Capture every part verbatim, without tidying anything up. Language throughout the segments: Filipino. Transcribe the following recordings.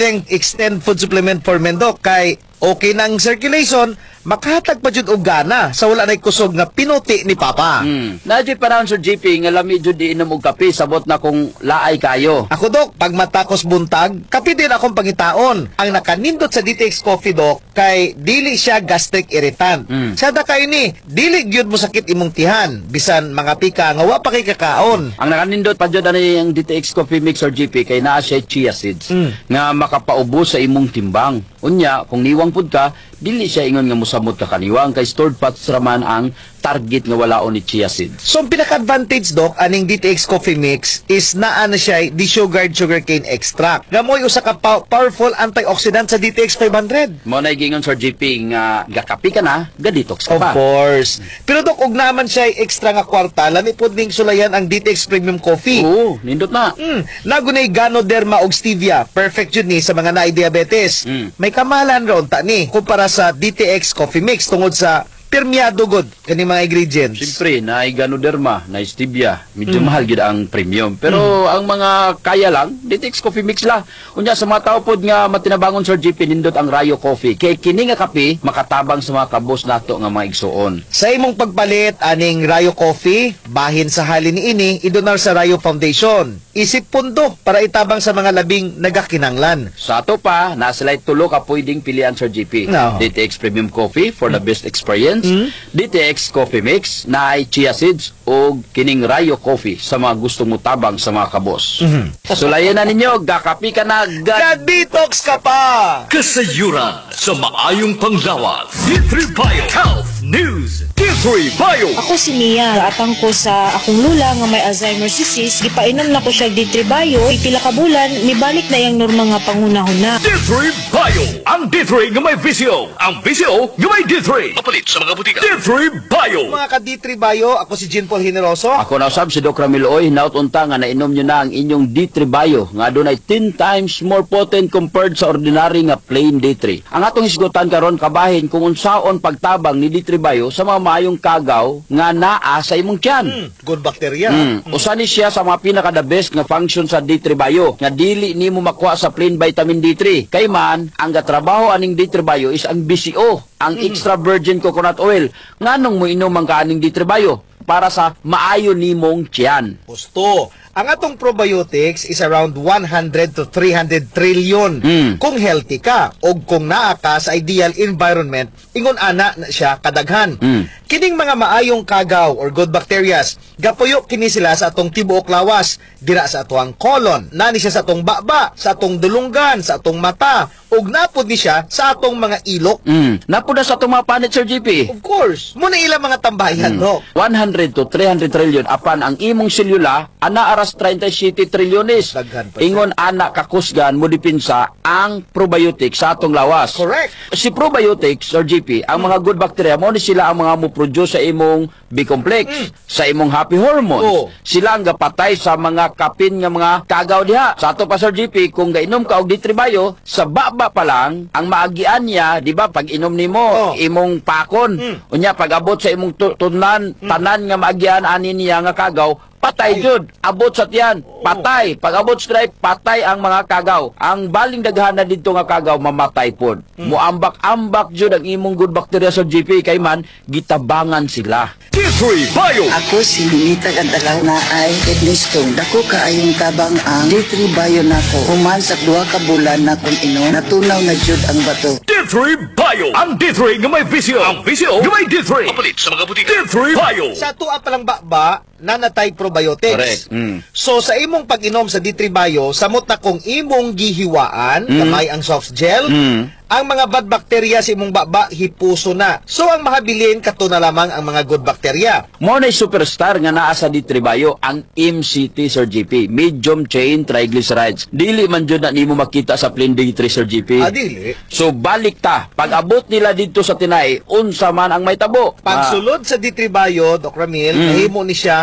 ring extend food supplement for men, Dok, kay okay ng circulation, makahatag pa jud og gana sa wala nay kusog nga pinuti ni Papa. Hmm. Nadyo panahon, Sir J P, nga lami jud di inom og kape, sabot na kung laay kayo. Ako, Dok, pag matakos buntag, kape din akong pangitaon. Ang nakanindot sa D T X Coffee, Dok, kay dili siya gastric irritant. Mm. Sada kay ni, dili gyud mo sakit imong tihan, bisan mga pika nga wa pa kay kakaon. Ang nakanindot pa dyan ani ang D T X Coffee Mix or G P kay naa siya chia seeds Mm. nga makapaubos sa imong timbang. Unya, kung niwang pud ka, dili siya ingon nga musamot ka kaniwang kay stored fats raman ang target nga walaon ni chia seeds. So, ang pinaka-advantage, Dok, aning D T X Coffee Mix is naa na siya desugared sugarcane extract. Nga mo'y usa ka pa- powerful antioxidant sa D T X five hundred. Mo na gingon Sir G P nga gakapi ka na, ga-detox ka Of pa. course. Pero, Dok, og naman siya extra nga kwarta, lami po ding sulayan ang D T X Premium Coffee. Oo, nindot na. Mm, nagunay Ganoderma og stevia. Perfect yun ni sa mga naay diabetes. Mm. May kamalan raon ta ni kumpara sa D T X Coffee Mix tungod sa permeado good kani mga ingredients. Siyempre, na Ganoderma, na stevia, medyo Mm. mahal gid ang premium. Pero ang mga kaya lang, D T X Coffee Mix la. Unya sa mga tao pod nga matinabangon Sir G P nindot ang Rayo Coffee. Kay kini nga kape makatabang sa mga kabos nato nga mga igsuon. Sa imong pagpalit aning Rayo Coffee, bahin sa halin niini idonar sa Rayo Foundation. Isip pundo para itabang sa mga labing nagakinanglan. Sa ato pa, nasilay tulo ka pwedeng pilian Sir G P. No. D T X Premium Coffee for the best experience. Mm. D T X Coffee Mix na ay chia seeds o kining Rayo Coffee sa mga gustong mutabang sa mga kabos. Mhm. Sulayan na ninyo, gakapi ka na, gad... Ga-detox ka pa! Kasayuran sa maayong panglawas. D three Bio Health News. D three Bio. Ako si Mia, atang ko sa akong lula nga may Alzheimer's disease, gipainom na ko siya D three Bio, pila ka bulan, nibalik na yung norma nga pangunahon na. D three Bio. Ang D three nga may visyo. Ang visyo nga may D three. Mapalit sa mga butika. D three Bio. Mga ka-D three Bio, ako si Jean Paul Generoso. Ako na usab si Doc Ramil Oy, naut unta nga nainom nyo na ang inyong D three Bio nga dunay ten times more potent compared sa ordinary nga plain D three. Ang atong hisgutan karon kabahin kung unsaon pagtabang ni D three Bio sa mga mayong kagaw nga naa sa imong tiyan. Mm, good bacteria. Mm. Usa ni siya sa mga pinaka the best nga function sa D three Bio nga dili nimo makuha sa plain vitamin D three. Kay man ang gatrabaho aning D three Bio is ang B C O, ang extra virgin coconut oil. Nganong mo inom ang kaaning D three Bio? Para sa maayo nimong tiyan. Gusto. Ang atong probiotics is around one hundred to three hundred trillion. Mm. Kung healthy ka o kung naa ka sa ideal environment, ingon ana na siya kadaghan. Mm. Kining mga maayong kagaw or good bacterias, gapuyo kini sila sa atong tibuok lawas, dira sa atong colon, nani siya sa atong baba, sa atong dulunggan, sa atong mata, ug napod ni siya sa atong mga ilok. Mm. Napuda sa itong mga panit, Sir G P. Of course, muna ilang mga tambayan, no? one hundred to three hundred trillion apan ang imong selula ana aras thirty-seven trilyones. Daghan pa siya. Ingon ana kakusgan mo dipinsa ang probiotics sa atong lawas. Correct. Si probiotics or G P, ang mga good bacteria mo ni sila ang mga mo produce sa imong B-complex, Mm. sa imong happy hormones. Oo. Sila ang gapatay sa mga kapin nga mga kagaw diha. Sa ato pa Sir G P, kung gainom ka og D three Bio, sa baba pa lang ang maagian niya, di ba, pag inom nimo Oo. imong pakon. Mm. Unya pag abot sa imong tu- tunan, tanan nga maagian ani niya nga kagaw, patay jud. Abot sa tiyan, patay. Pag abot sa drive, patay ang mga kagaw. Ang baling daghan na dito nga kagaw, mamatay pod. Muambak-ambak jud ang imong good bacteria sa G P kay man gitabangan sila. D three Bio. Ako si Ninita Gandalaw na ay Ednistong. Dako kaayong tabang ang D three Bio nako. Human sa duha ka bulan na kung ino, natunaw na jud ang bato. D three Bio. Ang D three nga may visyo. Ang visyo nga may D three. Mapalit sa mga butika. D three Bio. Sa tuwa pa lang bakba, nanatay probiotics. Correct. Mm. So sa imong pag-inom sa D three Bio, samot na kung imong gihiwaan, Mm. kamay ang soft gel, Mm. ang mga bad bacteria sa imong baba hipuso na. So ang mahabilin kato na lamang ang mga good bacteria. Mo na superstar nga naa sa D three Bio ang M C T Sir G P, medium chain triglycerides. Dili man jud na nimo makita sa plain D three Sir G P. Adili. So balik ta, pag abot nila dito sa tinay, unsa man ang may tabo. Ah, Pagsulod sa D three Bio, Doc Ramil, Mm. nahimo ni siyang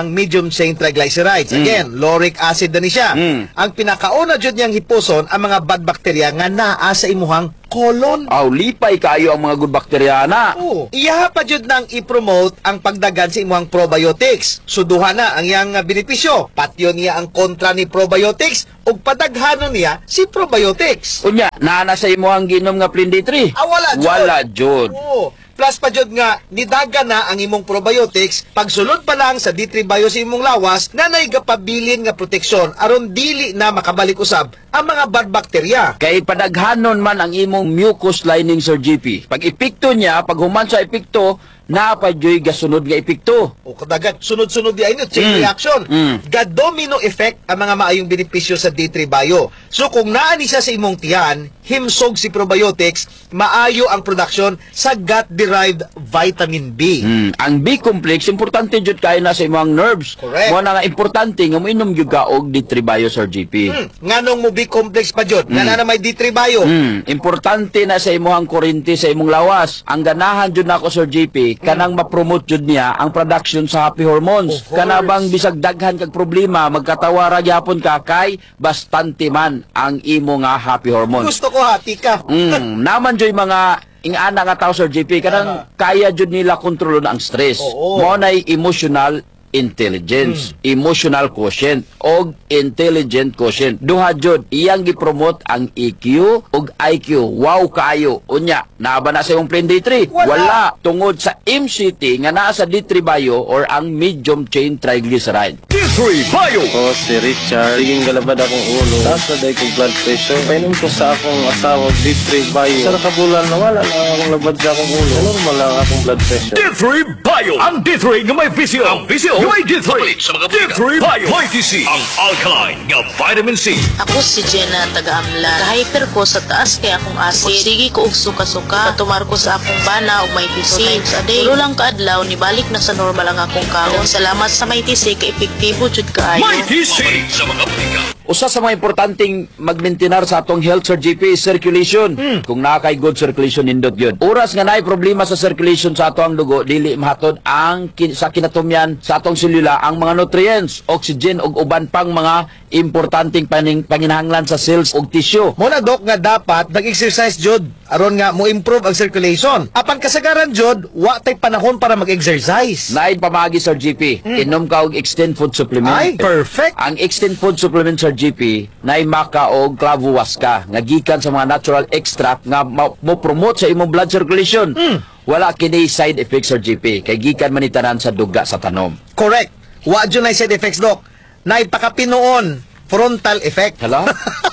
ang medium chain triglycerides. Again, lauric acid na ni siya. Mm. Ang pinakauna jud niyang hipuson ang mga bad bacteria nga naa sa imuhang colon. Aw, lipay kayo ang mga good bacteriana. Oo. Iyaha pa jud nang i-promote ang pagdagan sa imuhang probiotics. Suduha na ang iyang uh, benepisyo. Patyo niya ang kontra ni probiotics ug padaghanon niya si probiotics. Unya, naana sa imo ang ginom nga Plin D three. Ah, wala jud. Wala jud. Oo. Plus pa jud nga nidaga na ang imong probiotics pagsulod pa lang sa D three Bio sa imong lawas na naigapabilin nga proteksyon aron dili na makabalik usab ang mga bad bacteria. Kay padaghanon man ang imong mucus lining, Sir G P. Pag epekto niya, pag human sa epekto, napadyoy gasunod nga epekto. O kadagat sunod-sunod di ayun chain Mm. reaction. Mm. Ga-domino effect ang mga maayong benepisyo sa D three Bio. So kung naani siya sa imong tiyan, himsog si probiotics, maayo ang production sa gut-derived vitamin B. Mm. Ang B-complex, importante jud kay na sa imong nerves. Correct. Mo na nga importante nga moinom gyud ka og D three Bio, Sir G P. Hmm. Nganong mo B-complex pa jud? Nga na may D three Bio. Mm, importante na sa imong kurente sa imong lawas. Ang ganahan jud nako, Sir G P, kanang ma-promote jud niya ang production sa happy hormones. Of course. Kana bang bisag daghan kag problema, magkatawara gyapon ka kay bastante man ang imo nga happy hormones. Gusto ko hati ka. Mm, naman joy mga ingana nga tao, Sir G P, kanang kaya jud nila kontrolon ang stress. Oo. Mo nay emotional intelligence, emotional quotient og intelligent quotient. Duha jud iyang gipromote ang E Q ug I Q. Wow kaayo. Unya, naa ba na sa imong Plin D three? Wala. Tungod sa M C T nga naa sa D three Bio or ang medium chain triglyceride. D three Bio. Ako si Richard, siging galabad akong ulo. Tapos na dahil kong blood pressure. Painom ko sa akong asawa, D three Bio. Sa nakabulan na wala na akong labad sa akong ulo. Normal lang akong blood pressure. D three Bio. Ang D three nga may visyo. Ang visyo nga may D three. D three Bio. May T C. Ang alkaline nga vitamin C. Ako si Jenna taga-amlan. Ka-hyper ko sa taas kaya akong acid. Sige ko og suka-suka. Katumar ko sa akong bana og may T C. times a day. Tulo lang kaadlaw ni balik na sa normal ang akong kaon. Salamat sa may T C kay epektibo jud kaayo. May T C. Sa mga butika. Usa sa mga importanteng magmaintenar sa atong health, Sir G P, is circulation. Kung naa kay good circulation, nindot yun. Oras nga naay problema sa circulation sa atong dugo, dili mahatod ang kin sa kinatumyan sa atong selula ang mga nutrients, oxygen ug uban pang mga importanteng paning panginahanglan sa cells ug tissue. Muna dok nga dapat nag-exercise jud aron nga mo improve ang circulation. Apan kasagaran jud wa tay panahon para mag-exercise. Naay pamagi, Sir G P, inom ka og extend food supplement. Ay, perfect. Ang extend food supplement, Sir G P, naay maka og clavuasca nga gikan sa mga natural extract nga ma- mo promote sa imong blood circulation. Wala kini side effects, Sir G P, kay gikan man itanan sa duga sa tanom. Correct. Wa jud na side effects dok. Naipakapinoon frontal effect. Hala?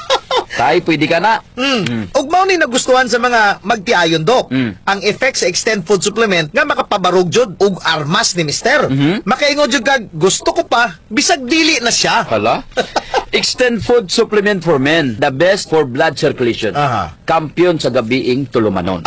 Tay, pwede ka na. Mm. Ug mao ni nagustuhan sa mga magtiayon dok. Mm. Ang effect sa extend food supplement nga makapabarog jud ug armas ni mister. Makaingon jud kag gusto ko pa bisag dili na siya. Hala? Extend food supplement for men, the best for blood circulation. Aha. Kampiyon sa gabiing tulumanon.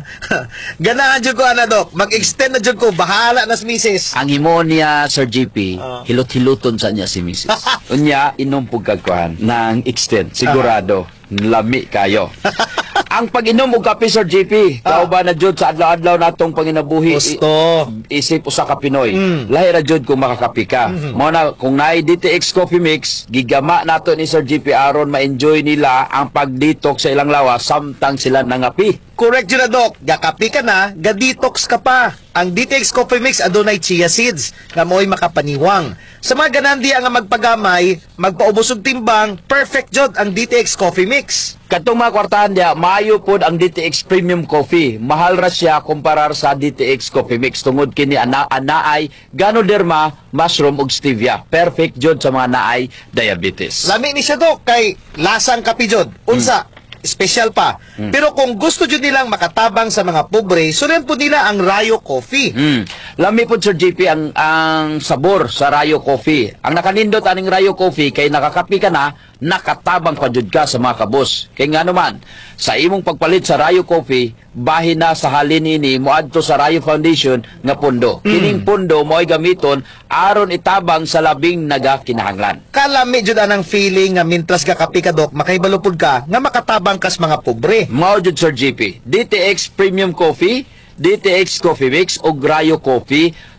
Ganahan jud ko ana dok. Mag-extend na jud ko bahala na si misis. Ang imo niya, Sir G P, hilot-hiluton sa niya si missus Unya, inom po kagkuhan ng extend. Sigurado, lami kayo. Ang pag-inom og kape, Sir G P, kao ba na jud sa adlaw-adlaw natong panginabuhi? Gusto. I- isip usa ka Pinoy. Lahi ra jud kung makakapi ka. Mao na kung naay D T X Coffee Mix, gigama nato ni Sir G P aron ma-enjoy nila ang pag-detox sa ilang lawas samtang sila nangapi. Correct yun na, Dok. Gakapi ka na, ga-detox ka pa. Ang D T X Coffee Mix adunay chia seeds nga mo'y makapaniwang. Sa mga ganandi nga magpagamay, magpaubos og timbang, perfect jud ang D T X Coffee Mix. Katong mga kwartahan diya, maayo pod ang D T X Premium Coffee. Mahal ra siya kumparar sa D T X Coffee Mix tungod kini ana anaay Ganoderma, mushroom ug stevia. Perfect jud sa mga naay diabetes. Lami ni siya, Dok, kay lasang kapi jud. Unsa? Special pa. Pero kung gusto jud nilang makatabang sa mga pobre, sunan po nila ang Rayo Coffee. Mm. Lami po, Sir G P, ang, ang sabor sa Rayo Coffee. Ang nakanindot aning Rayo Coffee, kay nakakapi ka na, nakatabang pa jud ka sa mga kabos. Kay nga naman, sa imong pagpalit sa Rayo Coffee, bahin na sa halin ini, moadto sa Rayo Foundation nga pundo. Kining pundo mo'y gamiton aron itabang sa labing nagakinahanglan. Kalami jud anang feeling nga mintras gakapi ka, Dok, makaibalupod ka nga makatabang kas mga pobre. Mao jud, Sir G P, D T X Premium Coffee, D T X Coffee Mix o Rayo Coffee,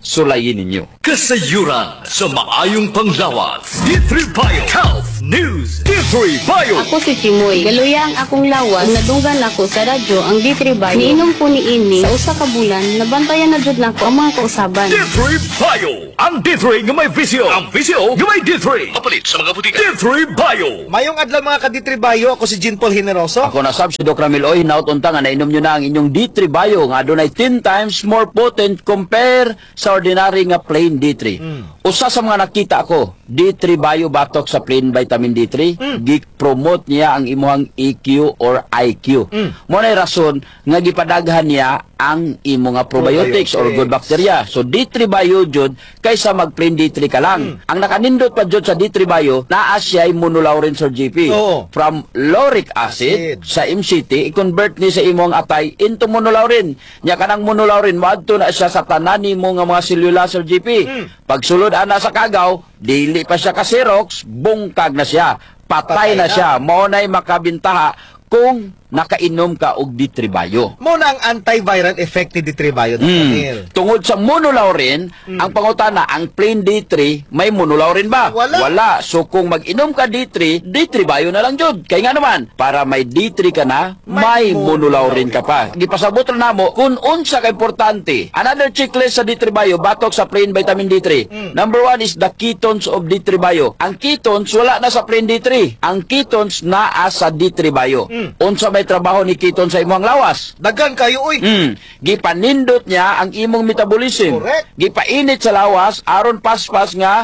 sulayin ninyo. Kasayuran sa maayong panglawas. D three Bio Health News. D three Bio. Ako si Chimoy. Galuya ang akong lawas. Nadunggan ako sa radyo ang D three Bio. Niinom ko ni ini sa usa ka bulan. Nabantayan na jud nako ang mga kausaban. D three Bio. Ang D three nga may visyo. Ang visyo nga may D three. Papalit sa mga butika. D three Bio. Mayong adlaw mga ka-D three Bio, ako si Jean Paul Generoso. Ako na sab si Doc Ramil Oy, nautunta nga nainom nyo na ang inyong D three Bio nga adunay ten times more potent compare sa ordinary nga plain D three. Usa sa mga nakita ko, D three Bio batok sa plain vitamin D three, gi-promote niya ang imuhang E Q or I Q. Mo na rason nga gipadaghan niya ang imo nga probiotics or good bacteria. So D three Bio jud kaysa mag plain D three ka lang. Ang nakanindot pa jud sa D three Bio, naa siya monolaurin Sir G P. Oo. From lauric acid sa M C T, i-convert ni sa imong atay into monolaurin. Nya kanang monolaurin moadto na siya sa tanan nimo nga mga selula Sir G P. Pagsulod ana sa kagaw, dili pa siya ka Xerox, bungkag na siya. Patay, Patay na, na. siya. Mao nay makabintaha kung nakainom ka og D three Bio. Mo na ang antiviral effect ni D three Bio. Doc Ramil. Mm. Tungod sa monolaurin, ang pangutana, ang plain D three, may monolaurin ba? Wala. So kung mag-inom ka D three, D three Bio na lang jud. Kaya nga naman, para may D three ka na, may, May monolaurin ka pa. Gipasabot na namo kung unsa ka importante. Another checklist sa D three Bio, batok sa plain vitamin D three. Number one is the ketones of D three Bio. Ang ketones wala na sa plain D three. Ang ketones naa sa D three Bio. Unsa may trabaho ni ketones sa imong lawas? Dagan kayo, uy. Mm. Gipanindot niya ang imong metabolism. Correct. Gipainit sa lawas aron paspas nga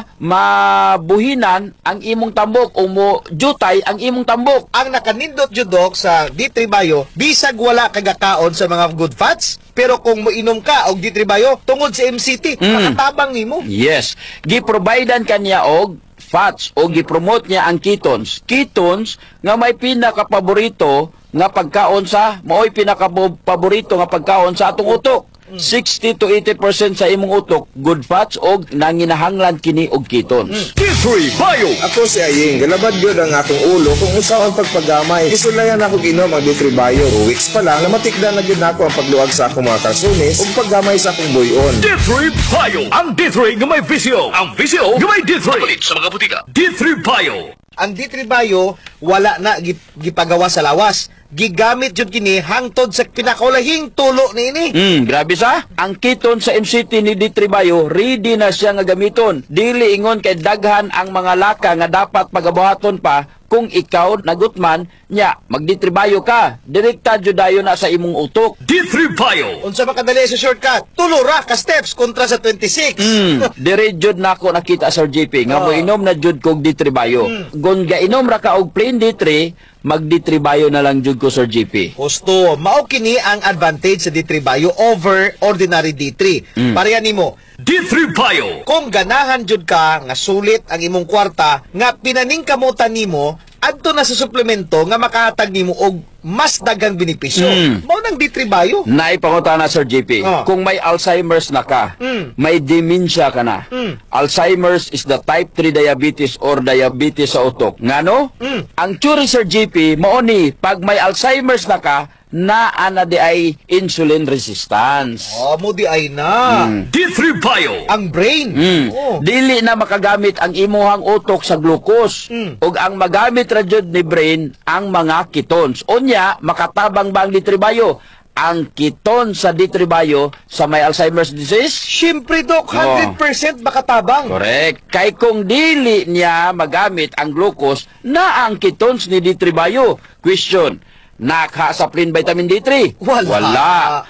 mabuhinan ang imong tambok o mo jutay ang imong tambok. Ang nakanindot jud Doc sa D three Bio, bisag wala kagakaon sa mga good fats, pero kung moinom ka og D three Bio tungod sa M C T, makatabang nimo. Yes. Giprovidean kanya og fats o gipromote niya ang ketones. Ketones nga may pinaka-paborito nga pagkaon sa maoy pinaka-paborito nga pagkaon sa atong utok. sixty to eighty percent sa imong utok good fats og nanginahanglan kini og ketones. D three Bio. Ako si Aying, galabad yun ang akong ulo kung usaw ang pagpagamay. Isulayan ako ginom ang D three Bio. Two weeks pa lang, namatikdan na yun ako ang pagluwag sa akong mga kalsunis ug paggamay sa akong buyon. D three Bio. Ang D three nga may visyo. Ang visyo nga may D three. Papalit sa mga butika. D three Bio. Ang D three Bio wala na gip- gipagawa sa lawas. Gigamit jud kini hangtod sa pinakulahing tulo nini. Hmm, grabe sa. Ang keton sa M C T ni D three Bio, ready na siya nga gamiton. Dili ingon kay daghan ang mga laka nga dapat pagabuhaton pa kung ikaw nagutman nya mag-D three Bio ka. Direkta jud dayon na sa imong utok. D three Bio. Unsa makadali sa shortcut? Tulo ra ka steps kontra sa twenty-six. Hmm, dire jud nako nakita Sir J P nga mo inom na jud kog D three Bio. Gun ga inom ra ka og plain D three, mag-D three Bio na lang jud ko Sir J P. Gusto, mao kini ang advantage sa D three Bio over ordinary D three. Pareha nimo. D three Bio. Kung ganahan jud ka nga sulit ang imong kwarta nga pinaningkamutan nimo adto na sa suplemento nga makahatag nimo og mas daghang benepisyo. Mm. Mao nang D three Bio. Naipangutana Sir J P, Oh. kung may Alzheimer's na ka, Mm. may dementia ka na. Mm. Alzheimer's is the type three diabetes or diabetes sa utok. Ngano? Mm. Ang theory Sir J P, mao ni pag may Alzheimer's na ka, naa na di ay insulin resistance. Oh, mo di ay na. D three Bio. Ang brain. Mm. Oh. Dili na makagamit ang imuhang utok sa glucose. Mm. Ug ang magamit ra jud ni brain ang mga ketones. Unya, makatabang ba ang D three Bio? Ang ketones sa D three Bio sa may Alzheimer's disease? Siyempre, Doc, one hundred percent makatabang. Correct. Kay kung dili niya magamit ang glucose na ang ketones ni D three Bio. Question, nakha sa plain vitamin D three? Wala. Wala.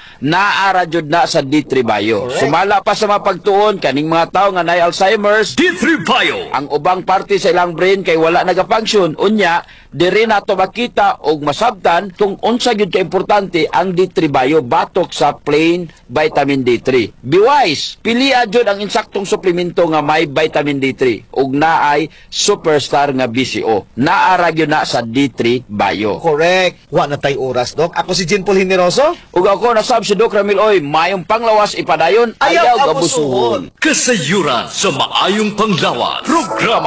Naara jud na sa D three Bio. Correct. Sumala pa sa mapagtuon kaning mga tawo nga nay Alzheimer's, D three Bio. ang ubang parte sa ilang brain kay wala nagafunction. Unya, diri nato makita og masabtan kung unsa gyud ka importante ang D three Bio batok sa plain vitamin D three. Be wise, piliha jud ang insaktong suplemento nga may vitamin D three ug naay superstar nga B C O. Naara gyud na sa D three Bio. Correct. Wa na tay oras, Doc. Ako si Jean Paul Generoso. Ug ako nasab si Doc Ramil Oy, mayong panglawas ipadayon, Ayaw ayaw abusuhon. gabusuhon. Kasayuran sa maayong panglawas. Programa